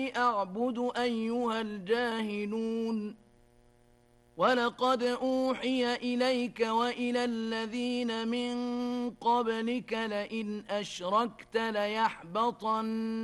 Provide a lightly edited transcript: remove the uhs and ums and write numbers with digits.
أعبد أيها الجاهلون ولقد أوحي إليك وإلى الذين من قبلك لئن أشركت ليحبطن